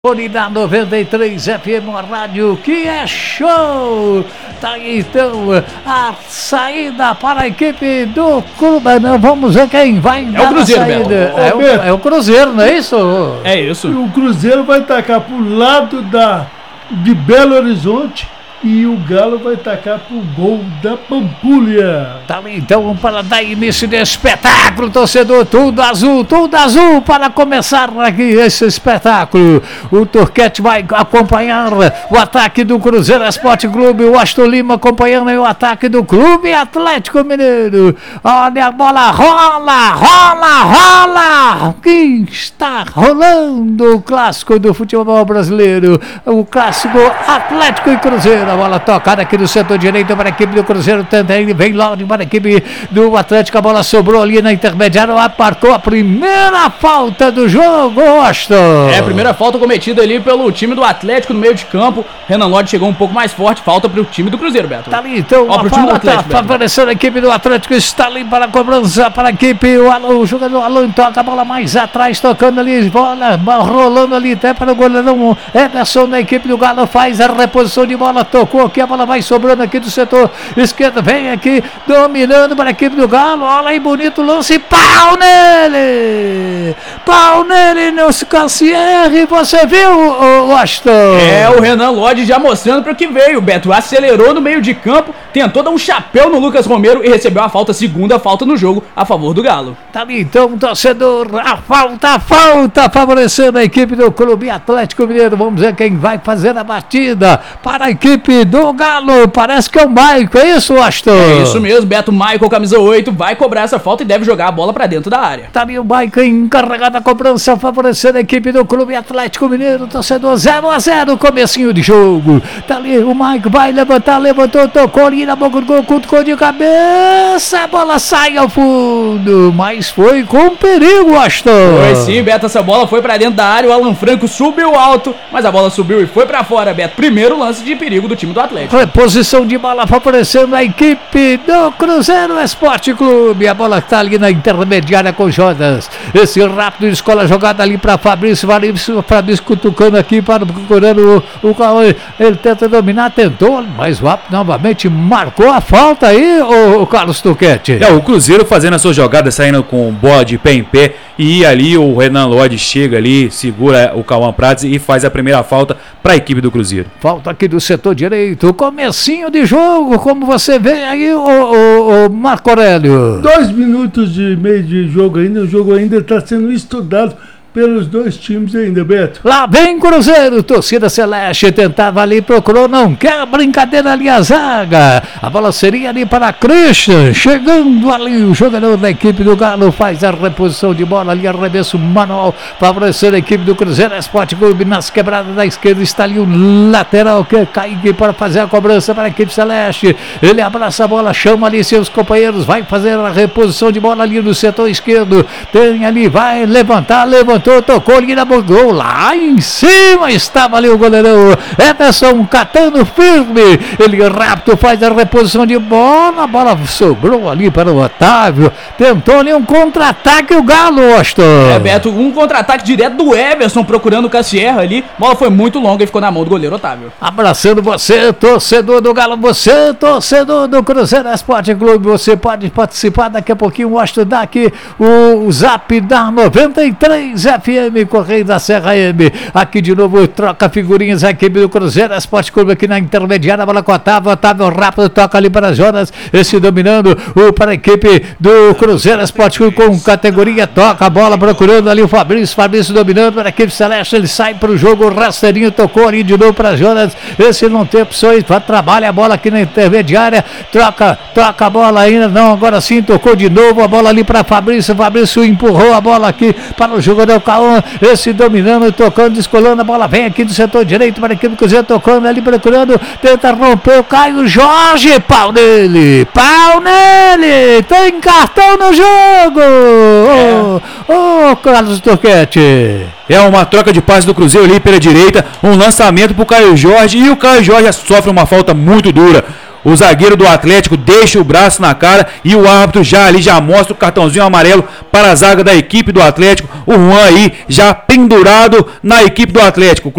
Da 93 FM, uma rádio que é show. Tá aí então a saída para a equipe do clube. Vamos ver quem vai dar o Cruzeiro, a saída. Beto. É o Cruzeiro, não é isso? É isso. E o Cruzeiro vai tacar pro lado de Belo Horizonte e o Galo vai tacar pro gol da Pampulha. Tá ali então para dar início de espetáculo, torcedor, tudo azul para começar aqui esse espetáculo. O Turquete vai acompanhar o ataque do Cruzeiro Esporte Clube, o Astor Lima acompanhando o ataque do Clube Atlético Mineiro. Olha a bola, rola, que está rolando o clássico do futebol brasileiro, o clássico Atlético e Cruzeiro. A bola tocada aqui do setor direito para a equipe do Cruzeiro, tenta ele, vem logo para a equipe do Atlético, a bola sobrou ali na intermediária, marcou a primeira falta do jogo, Astor. É a primeira falta cometida ali pelo time do Atlético no meio de campo. Renan Lodge chegou um pouco mais forte, falta para o time do Cruzeiro, Beto. Tá ali então, pro time do Atlético, favorecendo a equipe do Atlético, está ali para a cobrança, para a equipe, o jogador Alan toca a bola mais atrás, tocando ali, bola rolando ali até para o goleirão Ederson da equipe do Galo, faz a reposição de bola, tocou aqui, a bola vai sobrando aqui do setor esquerdo, vem aqui, dominando para a equipe do Galo, olha aí, bonito lance, pau nele, no Cassier, você viu, o Aston? É, o Renan Lodge já mostrando para o que veio, Beto, acelerou no meio de campo, tentou dar um chapéu no Lucas Romero e recebeu a falta, segunda falta no jogo, a favor do Galo. Tá ali então, torcedor, a falta, favorecendo a equipe do Clube Atlético Mineiro, vamos ver quem vai fazer a batida para a equipe do Galo, parece que é o Maico, é isso, Aston? É isso mesmo, Beto, Maico, camisa 8, vai cobrar essa falta e deve jogar a bola pra dentro da área. Tá ali o Maico encarregado da cobrança, favorecendo a equipe do Clube Atlético Mineiro, torcedor, 0-0, comecinho de jogo. Tá ali o Maico, vai levantar, levantou, tocou ali na boca do gol, cutucou de cabeça, a bola sai ao fundo, mas foi com perigo, Aston. Foi sim, Beto, essa bola foi pra dentro da área, o Alan Franco subiu alto, mas a bola subiu e foi pra fora, Beto, primeiro lance de perigo do time do Atlético. Reposição de bola favorecendo a equipe do Cruzeiro Esporte Clube. A bola está ali na intermediária com Jonas. Esse rápido escola jogada ali para Fabrício cutucando aqui, procurando o Cauê. Ele tenta dominar, tentou, mas o rápido novamente marcou a falta aí, o Carlos Turquete. É, o Cruzeiro fazendo a sua jogada, saindo com bode, pé em pé, e ali o Renan Lodge chega ali, segura o Cauã Prates e faz a primeira falta para a equipe do Cruzeiro. Falta aqui do setor direito, comecinho de jogo, como você vê aí, o Marco Aurélio. 2 minutos e meio de jogo ainda, o jogo ainda está sendo estudado pelos dois times ainda, Beto. Lá vem Cruzeiro, torcida celeste, tentava ali, procurou, não quer brincadeira ali a zaga, a bola seria ali para Christian, chegando ali o jogador da equipe do Galo, faz a reposição de bola ali, arremesso manual, favorecendo a equipe do Cruzeiro Esporte Clube, nas quebradas da esquerda, está ali o lateral que cai para fazer a cobrança para a equipe celeste, ele abraça a bola, chama ali seus companheiros, vai fazer a reposição de bola ali no setor esquerdo, tem ali, vai levantar, tocou ali na gol, lá em cima estava ali o goleirão Ederson catando firme, ele rápido faz a reposição de bola, a bola sobrou ali para o Otávio, tentou ali um contra-ataque o Galo, Aston. É, Beto, um contra-ataque direto do Everson procurando o Cassier ali, a bola foi muito longa e ficou na mão do goleiro Otávio. Abraçando você, torcedor do Galo, você, torcedor do Cruzeiro Esporte Clube, você pode participar daqui a pouquinho, o Aston dá aqui o zap da 93 FM, Correio da Serra M, aqui de novo, troca figurinhas, a equipe do Cruzeiro Esporte Clube aqui na intermediária, a bola com o Otávio rápido, toca ali para Jonas, esse dominando, para a equipe do Cruzeiro Esporte Clube com categoria, toca a bola, procurando ali o Fabrício dominando para a equipe celeste, ele sai para o jogo, o rasteirinho tocou ali de novo para Jonas, esse não tem opções, trabalha a bola aqui na intermediária, troca a bola ainda, não, agora sim, tocou de novo, a bola ali para Fabrício empurrou a bola aqui para o jogador Cauã, esse dominando, tocando, descolando, a bola vem aqui do setor direito para a equipe do Cruzeiro, tocando ali, procurando, tenta romper o Caio Jorge, pau nele, tem cartão no jogo, Carlos Turquete. É uma troca de passe do Cruzeiro ali pela direita, um lançamento pro Caio Jorge, e o Caio Jorge sofre uma falta muito dura. O zagueiro do Atlético deixa o braço na cara e o árbitro já mostra o cartãozinho amarelo para a zaga da equipe do Atlético. O Juan aí já pendurado na equipe do Atlético.